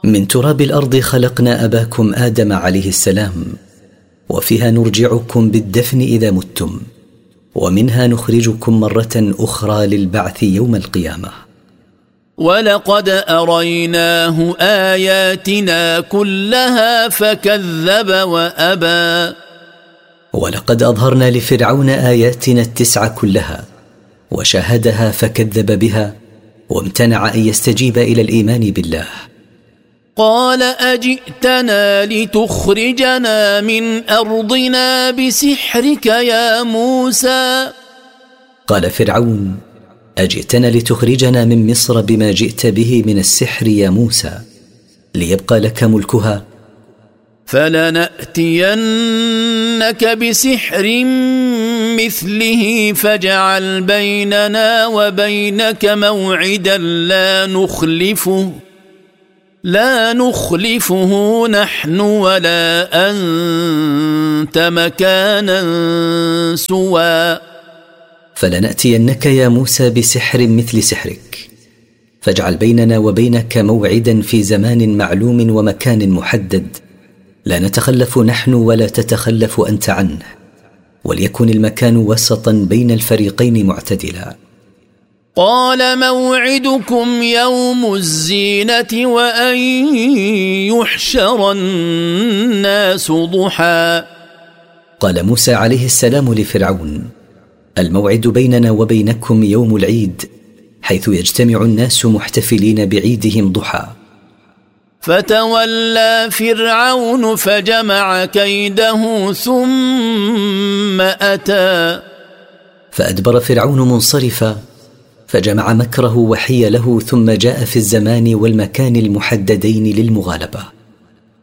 من تراب الأرض خلقنا أباكم آدم عليه السلام، وفيها نرجعكم بالدفن إذا متم، ومنها نخرجكم مرة أخرى للبعث يوم القيامة. ولقد أريناه آياتنا كلها فكذب وأبى. ولقد أظهرنا لفرعون آياتنا 9 كلها، وشاهدها فكذب بها، وامتنع أن يستجيب إلى الإيمان بالله. قال أجئتنا لتخرجنا من أرضنا بسحرك يا موسى. قال فرعون: أجئتنا لتخرجنا من مصر بما جئت به من السحر يا موسى، ليبقى لك ملكها؟ فلنأتينك بسحر مثله فاجعل بيننا وبينك موعدا لا نخلفه نحن ولا أنت مكانا سوى. فلنأتينك يا موسى بسحر مثل سحرك، فاجعل بيننا وبينك موعدا في زمان معلوم ومكان محدد، لا نتخلف نحن ولا تتخلف أنت عنه، وليكن المكان وسطا بين الفريقين معتدلا. قال موعدكم يوم الزينة وأن يحشر الناس ضحى. قال موسى عليه السلام لفرعون: الموعد بيننا وبينكم يوم العيد، حيث يجتمع الناس محتفلين بعيدهم ضحى. فتولى فرعون فجمع كيده ثم أتى. فأدبر فرعون منصرفا، فجمع مكره وحيله، ثم جاء في الزمان والمكان المحددين للمغالبة.